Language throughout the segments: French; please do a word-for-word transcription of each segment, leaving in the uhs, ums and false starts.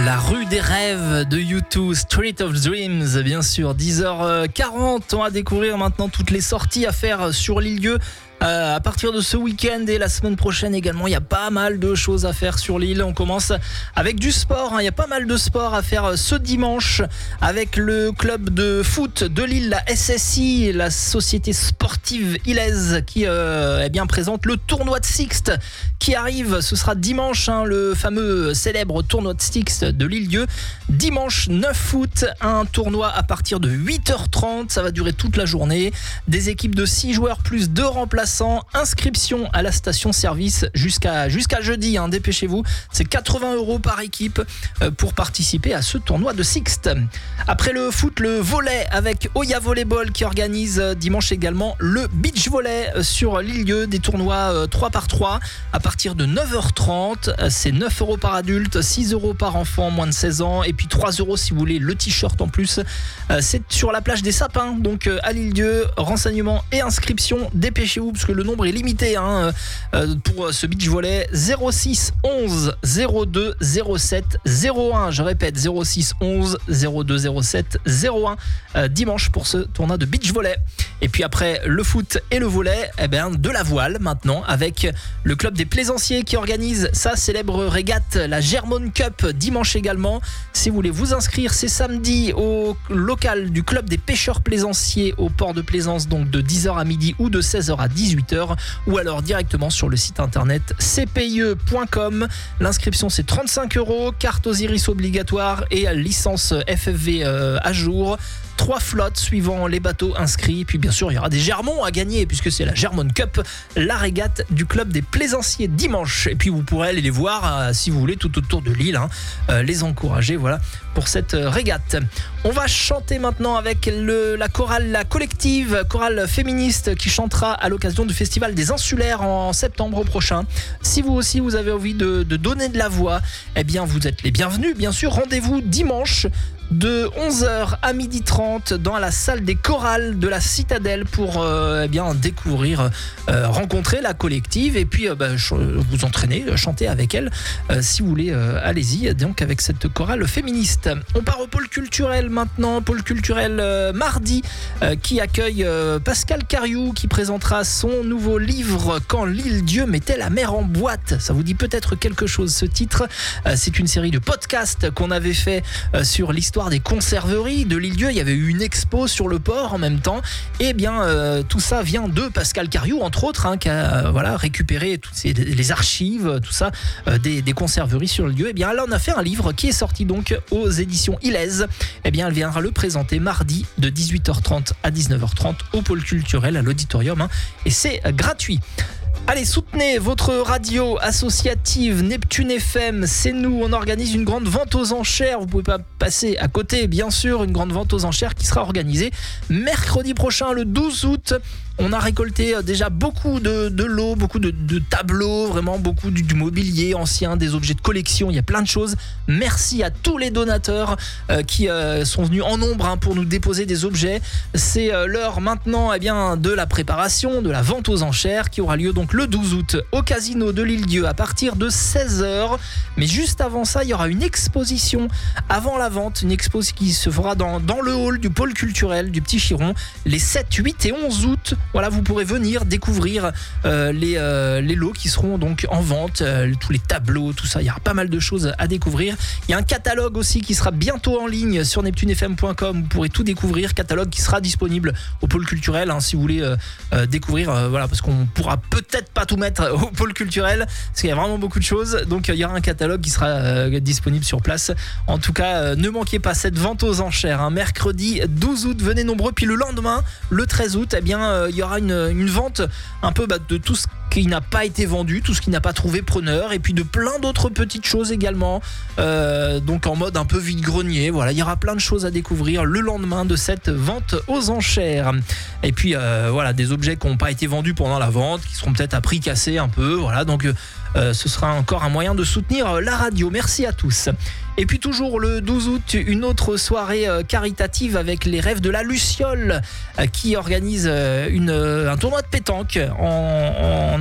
La rue des rêves de U deux, Street of Dreams, bien sûr. dix heures quarante, on va découvrir maintenant toutes les sorties à faire sur l'île-Dieu. Euh, à partir de ce week-end et la semaine prochaine également, il y a pas mal de choses à faire sur l'île. On commence avec du sport, hein. Il y a pas mal de sport à faire ce dimanche avec le club de foot de l'île, la S S I, la société sportive ilaise, qui euh, eh bien, présente le tournoi de Sixte qui arrive. Ce sera dimanche, hein, le fameux célèbre tournoi de Sixte de l'île-Dieu. Dimanche neuf août, un tournoi à partir de huit heures trente. Ça va durer toute la journée. Des équipes de six joueurs plus deux remplaçants. Inscription à la station-service jusqu'à, jusqu'à jeudi, hein, dépêchez-vous. C'est quatre-vingts euros par équipe pour participer à ce tournoi de Sixte. Après le foot, le volley avec Oya Volleyball qui organise dimanche également le beach volley sur l'île-Dieu. Des tournois trois par trois à partir de neuf heures trente. C'est neuf euros par adulte, six euros par enfant moins de seize ans et puis trois euros si vous voulez le t-shirt en plus. C'est sur la plage des Sapins, donc à l'île-Dieu. Renseignements et inscriptions, dépêchez-vous parce que le nombre est limité, hein, euh, pour ce beach volley. Zéro six onze zéro deux zéro sept zéro un, je répète zéro six onze zéro deux zéro sept zéro un, euh, dimanche pour ce tournoi de beach volley. Et puis après le foot et le volley, eh ben, de la voile maintenant avec le club des plaisanciers qui organise sa célèbre régate, la Germone Cup, dimanche également. Si vous voulez vous inscrire, c'est samedi au local du club des pêcheurs plaisanciers au port de Plaisance, donc de dix heures à midi ou de seize heures à dix-huit heures, ou alors directement sur le site internet c p i e point com. L'inscription c'est trente-cinq euros, carte Osiris obligatoire et licence F F V euh, à jour. Trois flottes suivant les bateaux inscrits. Puis bien sûr, il y aura des germons à gagner puisque c'est la Germone Cup, la régate du club des plaisanciers dimanche. Et puis vous pourrez aller les voir euh, si vous voulez tout autour de l'île, hein, euh, les encourager, voilà, pour cette euh, régate. On va chanter maintenant avec le, la chorale, la collective chorale féministe qui chantera à l'occasion du Festival des Insulaires en septembre prochain. Si vous aussi vous avez envie de, de donner de la voix, eh bien vous êtes les bienvenus. Bien sûr, rendez-vous dimanche de onze heures à midi trente dans la salle des chorales de la Citadelle pour euh, eh bien, découvrir, euh, rencontrer la collective et puis euh, bah, ch- vous entraîner, chanter avec elle. Euh, si vous voulez, euh, allez-y, donc avec cette chorale féministe. On part au pôle culturel maintenant, pôle culturel euh, mardi euh, qui accueille euh, Pascal Cariou qui présentera son nouveau livre Quand l'île-Dieu mettait la mer en boîte. Ça vous dit peut-être quelque chose ce titre. Euh, c'est une série de podcasts qu'on avait fait euh, sur l'histoire des conserveries de l'île-Dieu. Il y avait eu une expo sur le port en même temps. Et bien euh, tout ça vient de Pascal Cariou entre autres, hein, qui a euh, voilà, récupéré toutes ces, les archives, tout ça euh, des, des conserveries sur l'île-Dieu. Et bien là on a fait un livre qui est sorti donc aux éditions Ilaise. Et bien elle viendra le présenter mardi de dix-huit heures trente à dix-neuf heures trente au pôle culturel à l'auditorium, hein, et c'est gratuit. Allez, soutenez votre radio associative Neptune F M, c'est nous, on organise une grande vente aux enchères, vous pouvez pas passer à côté, bien sûr, une grande vente aux enchères qui sera organisée mercredi prochain, le douze août. On a récolté déjà beaucoup de, de lots, beaucoup de, de tableaux, vraiment beaucoup du, du mobilier ancien, des objets de collection, il y a plein de choses. Merci à tous les donateurs euh, qui euh, sont venus en nombre, hein, pour nous déposer des objets. C'est euh, l'heure maintenant, eh bien, de la préparation, de la vente aux enchères qui aura lieu donc le douze août au casino de l'île-Dieu à partir de seize heures. Mais juste avant ça, il y aura une exposition avant la vente, une expo qui se fera dans, dans le hall du pôle culturel du Petit Chiron les sept, huit et onze août. Voilà, vous pourrez venir découvrir euh, les, euh, les lots qui seront donc en vente, euh, tous les tableaux, tout ça. Il y aura pas mal de choses à découvrir. Il y a un catalogue aussi qui sera bientôt en ligne sur neptune f m point com. Vous pourrez tout découvrir. Catalogue qui sera disponible au pôle culturel, hein, si vous voulez euh, euh, découvrir. Euh, voilà, parce qu'on pourra peut-être pas tout mettre au pôle culturel parce qu'il y a vraiment beaucoup de choses. Donc euh, il y aura un catalogue qui sera euh, disponible sur place. En tout cas, euh, ne manquez pas cette vente aux enchères, hein, mercredi douze août. Venez nombreux. Puis le lendemain, le treize août, eh bien, euh, il y aura une, une vente un peu bah, de tout ce qui n'a pas été vendu, tout ce qui n'a pas trouvé preneur, et puis de plein d'autres petites choses également, euh, donc en mode un peu vide-grenier. Voilà, il y aura plein de choses à découvrir le lendemain de cette vente aux enchères. Et puis euh, voilà, des objets qui n'ont pas été vendus pendant la vente, qui seront peut-être à prix cassé un peu. Voilà, donc euh, ce sera encore un moyen de soutenir la radio. Merci à tous. Et puis toujours le douze août, une autre soirée caritative avec les Rêves de la Luciole qui organise une, un tournoi de pétanque en, en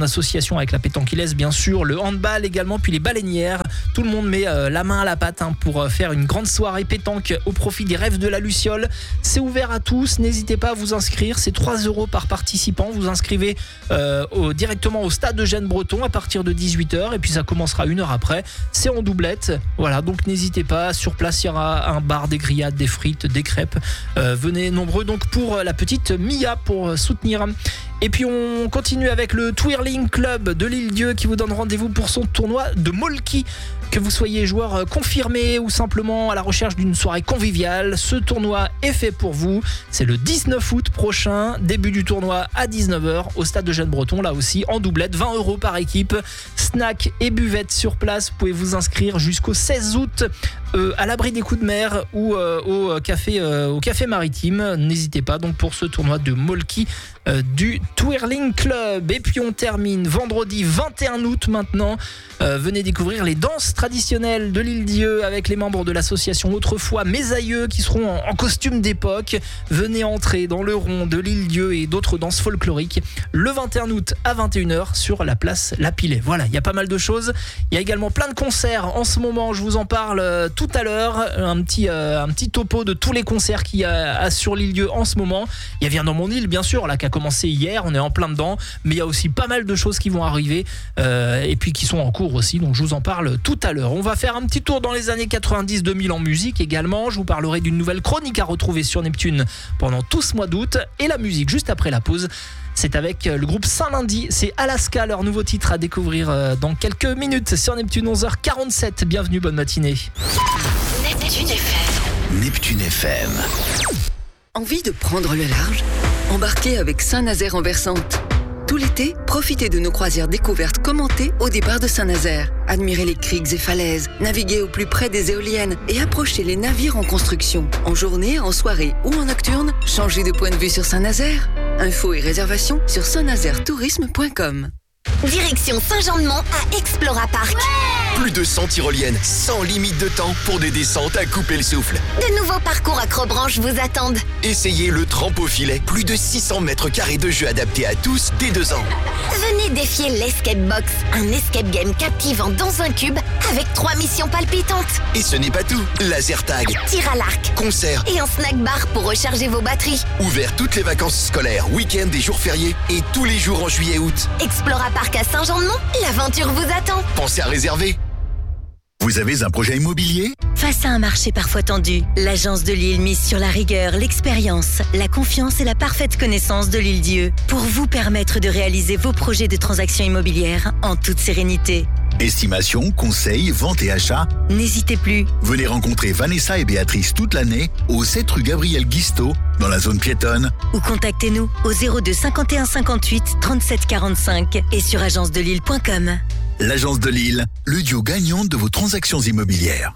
association avec la pétanquillesse bien sûr, le handball également, puis les baleinières. Tout le monde met euh, la main à la pâte hein, pour euh, faire une grande soirée pétanque au profit des rêves de la Luciole. C'est ouvert à tous, n'hésitez pas à vous inscrire, c'est trois euros par participant. Vous inscrivez euh, au, directement au stade Eugène-Breton à partir de dix-huit heures et puis ça commencera une heure après. C'est en doublette, voilà, donc n'hésitez pas. Sur place, il y aura un bar, des grillades, des frites, des crêpes. Euh, venez nombreux donc pour la petite Mia pour soutenir. Et puis on continue avec le Twirling Club de l'Île-Dieu qui vous donne rendez-vous pour son tournoi de Molki. Que vous soyez joueur confirmé ou simplement à la recherche d'une soirée conviviale, ce tournoi est fait pour vous. C'est le dix-neuf août prochain, début du tournoi à dix-neuf heures au stade Eugène-Breton, là aussi en doublette, vingt euros par équipe. Snack et buvette sur place, vous pouvez vous inscrire jusqu'au seize août euh, à l'abri des coups de mer ou euh, au, café, euh, au café maritime. N'hésitez pas donc pour ce tournoi de Molki euh, du Twirling Club. Et puis on termine vendredi vingt et un août maintenant. Euh, venez découvrir les danses traditionnelles de l'Île-Dieu avec les membres de l'association Autrefois Mes Aïeux qui seront en, en costume d'époque. Venez entrer dans le rond de l'Île-Dieu et d'autres danses folkloriques le vingt et un août à vingt et une heures sur la place La Pilet. Voilà, il y a pas mal de choses. Il y a également plein de concerts en ce moment, je vous en parle euh, tout à l'heure. Un petit, euh, un petit topo de tous les concerts qu'il y a, a sur l'Île-Dieu en ce moment. Il y a Viens dans mon île, bien sûr, là, qui a commencé hier, on est en plein dedans. Mais il y a aussi pas mal de choses qui vont arriver euh, et puis qui sont en cours aussi, donc je vous en parle tout à l'heure. On va faire un petit tour dans les années quatre-vingt-dix deux mille en musique également. Je vous parlerai d'une nouvelle chronique à retrouver sur Neptune pendant tout ce mois d'août. Et la musique juste après la pause, c'est avec le groupe Saint-Lundi. C'est Alaska, leur nouveau titre à découvrir dans quelques minutes sur Neptune, onze heures quarante-sept. Bienvenue, bonne matinée. Neptune F M. Neptune F M. Envie de prendre le large? Embarquez avec Saint-Nazaire en Versante. Tout l'été, profitez de nos croisières découvertes commentées au départ de Saint-Nazaire. Admirez les criques et falaises, naviguez au plus près des éoliennes et approchez les navires en construction. En journée, en soirée ou en nocturne, changez de point de vue sur Saint-Nazaire. Infos et réservations sur saint nazaire tourisme point com. Direction Saint-Jean-de-Mont à Explora Park. Ouais, plus de cent tyroliennes, sans limite de temps pour des descentes à couper le souffle. De nouveaux parcours accrobranche vous attendent. Essayez le trampofilet, plus de six cents mètres carrés de jeux adaptés à tous dès deux ans. Venez défier l'Escape Box, un escape game captivant dans un cube avec trois missions palpitantes. Et ce n'est pas tout, laser tag, tir à l'arc, concert et un snack bar pour recharger vos batteries. Ouvert toutes les vacances scolaires, week-ends et jours fériés et tous les jours en juillet et août. Explora Park à Saint-Jean-de-Mont, l'aventure vous attend. Pensez à réserver. Vous avez un projet immobilier ? Face à un marché parfois tendu, l'Agence de Lille mise sur la rigueur, l'expérience, la confiance et la parfaite connaissance de l'Île-Dieu pour vous permettre de réaliser vos projets de transactions immobilières en toute sérénité. Estimation, conseil, vente et achat. N'hésitez plus. Venez rencontrer Vanessa et Béatrice toute l'année au sept rue Gabriel Guisteau, dans la zone piétonne. Ou contactez-nous au zéro deux cinquante et un cinquante-huit trente-sept quarante-cinq et sur agence de lille point com. L'Agence de Lille, le duo gagnant de vos transactions immobilières.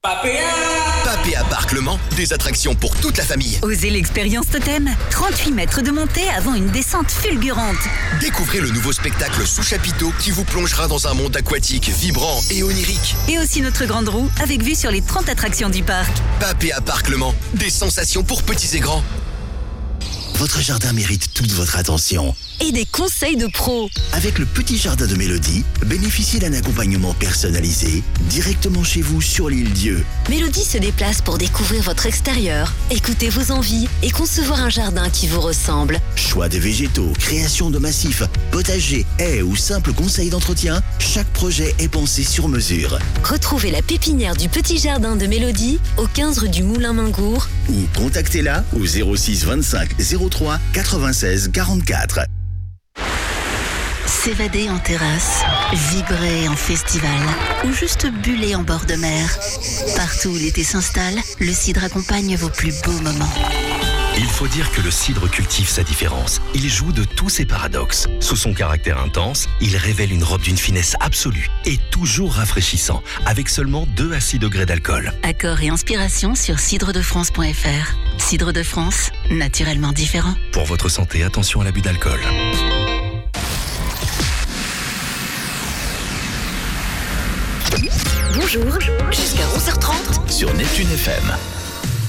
Papéa Parc Le Mans, des attractions pour toute la famille. Osez l'expérience Totem, trente-huit mètres de montée avant une descente fulgurante. Découvrez le nouveau spectacle sous chapiteau qui vous plongera dans un monde aquatique, vibrant et onirique. Et aussi notre grande roue avec vue sur les trente attractions du parc. Papéa Parc Le Mans, des sensations pour petits et grands. Votre jardin mérite toute votre attention. Et des conseils de pros. Avec le petit jardin de Mélodie, bénéficiez d'un accompagnement personnalisé directement chez vous sur l'Île-Dieu. Mélodie se déplace pour découvrir votre extérieur, écouter vos envies et concevoir un jardin qui vous ressemble. Choix des végétaux, création de massifs, potager, haies ou simples conseils d'entretien, chaque projet est pensé sur mesure. Retrouvez la pépinière du petit jardin de Mélodie au quinze rue du Moulin Mingour ou contactez-la au zéro six vingt-cinq zéro trois quatre-vingt-seize quarante-quatre. S'évader en terrasse, vibrer en festival ou juste buller en bord de mer. Partout où l'été s'installe, le cidre accompagne vos plus beaux moments. Il faut dire que le cidre cultive sa différence. Il joue de tous ses paradoxes. Sous son caractère intense, il révèle une robe d'une finesse absolue et toujours rafraîchissant, avec seulement deux à six degrés d'alcool. Accords et inspiration sur cidre de france point f r. Cidre de France, naturellement différent. Pour votre santé, attention à l'abus d'alcool. Bonjour, jusqu'à onze heures trente sur Neptune F M.